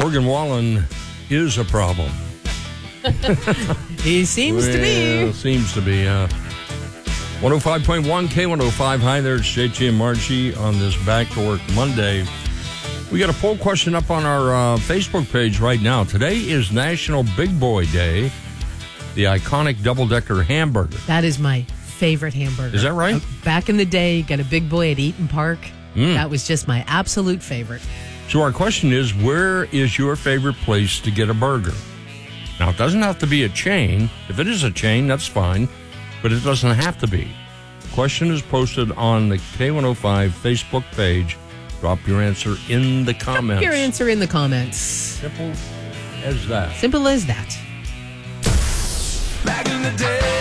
Morgan Wallen is a problem. He seems to be. Seems to be. 105.1 K105. Hi there, it's JT and Margie on this Back to Work Monday. We got a poll question up on our Facebook page right now. Today is National Big Boy Day, the iconic double-decker hamburger. That is my favorite hamburger. Is that right? Back in the day, you got a Big Boy at Eaton Park. That was just my absolute favorite. So our question is, where is your favorite place to get a burger? Now, it doesn't have to be a chain. If it is a chain, that's fine, but it doesn't have to be. The question is posted on the K105 Facebook page. Drop your answer in the comments. Drop your answer in the comments. Simple as that. Simple as that. Back in the day.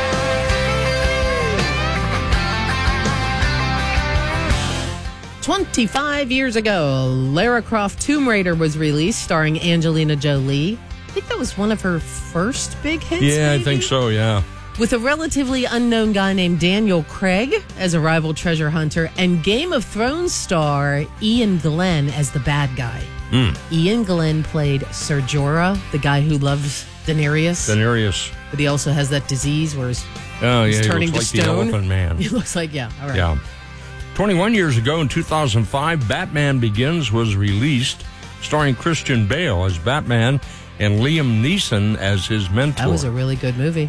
25 years ago, Lara Croft Tomb Raider was released, starring Angelina Jolie. I think that was one of her first big hits. Yeah, maybe? I think so, yeah. With a relatively unknown guy named Daniel Craig as a rival treasure hunter, and Game of Thrones star Ian Glenn as the bad guy. Ian Glenn played Ser Jorah, the guy who loves Daenerys. But he also has that disease where he's turning he looks to like stone. The Elephant Man. He looks like, all right. Yeah. 21 years ago, in 2005, Batman Begins was released, starring Christian Bale as Batman and Liam Neeson as his mentor. That was a really good movie.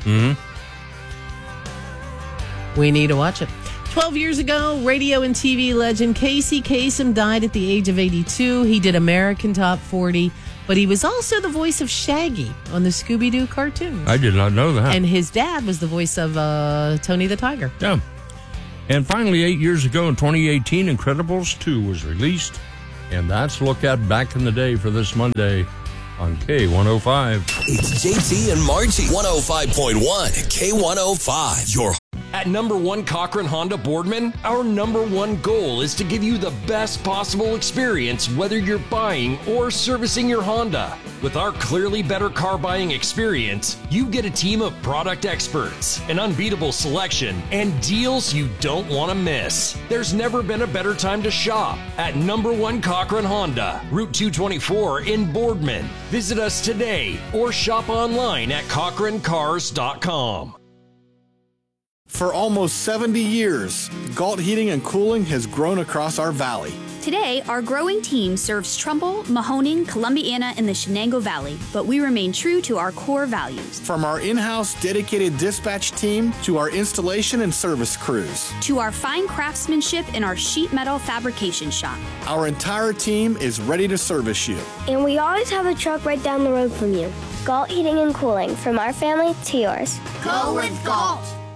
We need to watch it. 12 years ago, radio and TV legend Casey Kasem died at the age of 82. He did American Top 40, but he was also the voice of Shaggy on the Scooby-Doo cartoons. I did not know that. And his dad was the voice of Tony the Tiger. Yeah. And finally, 8 years ago in 2018, Incredibles 2 was released. And that's a look at back in the day for this Monday on K105. It's JT and Margie. 105.1 K105. Your At number one Cochran Honda Boardman, our number one goal is to give you the best possible experience whether you're buying or servicing your Honda. With our clearly better car buying experience, you get a team of product experts, an unbeatable selection, and deals you don't want to miss. There's never been a better time to shop at number one Cochran Honda, Route 224 in Boardman. Visit us today or shop online at CochranCars.com. For almost 70 years, Galt Heating and Cooling has grown across our valley. Today, our growing team serves Trumbull, Mahoning, Columbiana, and the Shenango Valley, but we remain true to our core values. From our in-house dedicated dispatch team to our installation and service crews. To our fine craftsmanship in our sheet metal fabrication shop. Our entire team is ready to service you. And we always have a truck right down the road from you. Galt Heating and Cooling, from our family to yours. Go with Galt!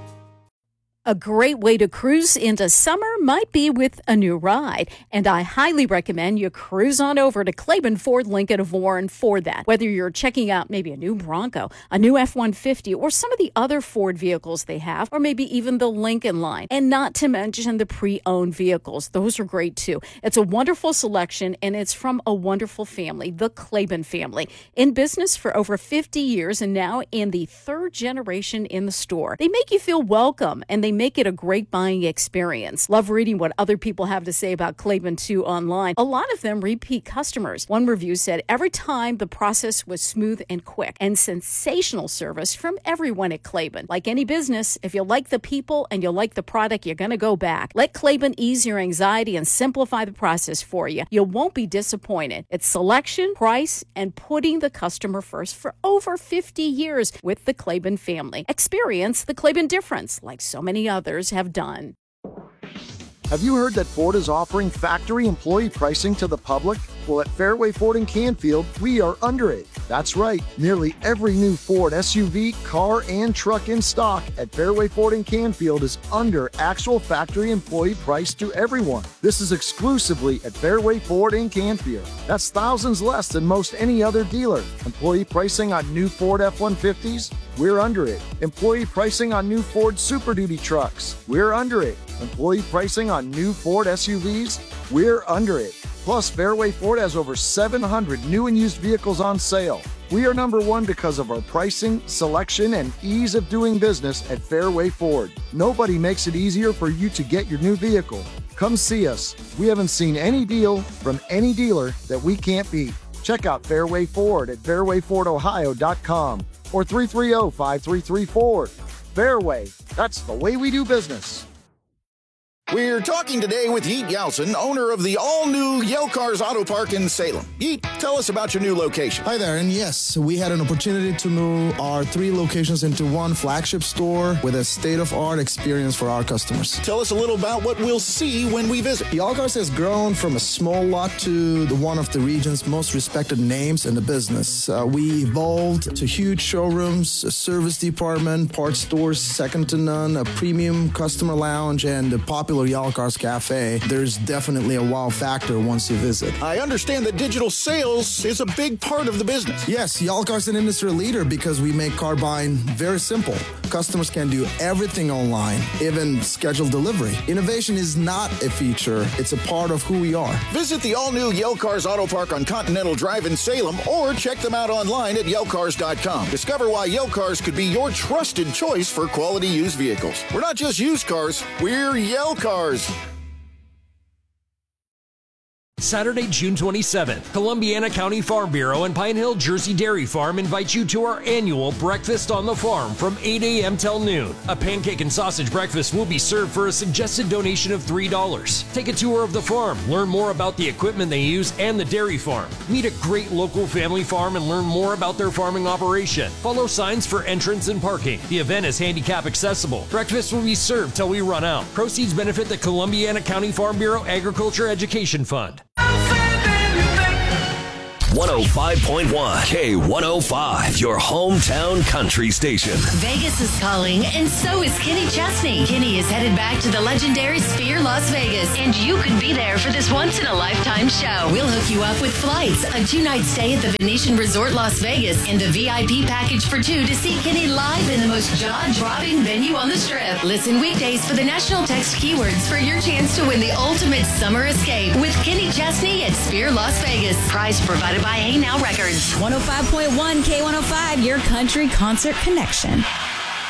A great way to cruise into summer might be with a new ride, and I highly recommend you cruise on over to Claiborne Ford Lincoln of Warren for that. Whether you're checking out maybe a new Bronco, a new F-150, or some of the other Ford vehicles they have, or maybe even the Lincoln line, and not to mention the pre-owned vehicles. Those are great too. It's a wonderful selection, and it's from a wonderful family, the Claiborne family, in business for over 50 years and now in the third generation in the store. They make you feel welcome, and they make it a great buying experience. Love reading what other people have to say about Claiborne 2 online. A lot of them repeat customers. One review said, every time the process was smooth and quick, and sensational service from everyone at Claiborne. Like any business, if you like the people and you like the product, you're going to go back. Let Claiborne ease your anxiety and simplify the process for you. You won't be disappointed. It's selection, price, and putting the customer first for over 50 years with the Claiborne family. Experience the Claiborne difference like so many others have done. Have you heard that Ford is offering factory employee pricing to the public? Well, at Fairway Ford in Canfield, we are under it. That's right. Nearly every new Ford SUV, car, and truck in stock at Fairway Ford in Canfield is under actual factory employee price to everyone. This is exclusively at Fairway Ford in Canfield. That's thousands less than most any other dealer. Employee pricing on new Ford F-150s? We're under it. Employee pricing on new Ford Super Duty trucks? We're under it. Employee pricing on new Ford SUVs? We're under it. Plus, Fairway Ford has over 700 new and used vehicles on sale. We are number one because of our pricing, selection, and ease of doing business at Fairway Ford. Nobody makes it easier for you to get your new vehicle. Come see us. We haven't seen any deal from any dealer that we can't beat. Check out Fairway Ford at fairwayfordohio.com or 330-5334. Fairway, that's the way we do business. We're talking today with Yeet Yelson, owner of the all-new Yale Cars Auto Park in Salem. Yeet, tell us about your new location. Hi there, and yes, we had an opportunity to move our 3 locations into one flagship store with a state-of-art experience for our customers. Tell us a little about what we'll see when we visit. Yale Cars has grown from a small lot to one of the region's most respected names in the business. We evolved to huge showrooms, a service department, parts stores second to none, a premium customer lounge, and a popular Yale Cars Cafe. There's definitely a wow factor once you visit. I understand that digital sales is a big part of the business. Yes, Yale Cars is an industry leader because we make car buying very simple. Customers can do everything online, even schedule delivery. Innovation is not a feature, it's a part of who we are. Visit the all-new Yale Cars Auto Park on Continental Drive in Salem or check them out online at YaleCars.com. Discover why Yale Cars could be your trusted choice for quality used vehicles. We're not just used cars, we're Yale Cars. Saturday, June 27th, Columbiana County Farm Bureau and Pine Hill Jersey Dairy Farm invite you to our annual Breakfast on the Farm from 8 a.m. till noon. A pancake and sausage breakfast will be served for a suggested donation of $3. Take a tour of the farm, learn more about the equipment they use and the dairy farm. Meet a great local family farm and learn more about their farming operation. Follow signs for entrance and parking. The event is handicap accessible. Breakfast will be served till we run out. Proceeds benefit the Columbiana County Farm Bureau Agriculture Education Fund. 105.1 K105, your hometown country station. Vegas is calling, and so is Kenny Chesney. Kenny is headed back to the legendary Sphere Las Vegas, and you could be there for this once-in-a-lifetime show. We'll hook you up with flights, a 2-night stay at the Venetian Resort Las Vegas, and a VIP package for 2 to see Kenny live in the most jaw-dropping venue on the Strip. Listen weekdays for the national text keywords for your chance to win the ultimate summer escape with Kenny Chesney at Sphere Las Vegas. Prize provided by Hey Now Records. 105.1 K105, your country concert connection.